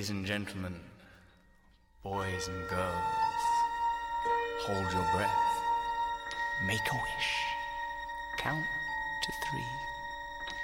Ladies and gentlemen, boys and girls, hold your breath. Make a wish. Count to 3.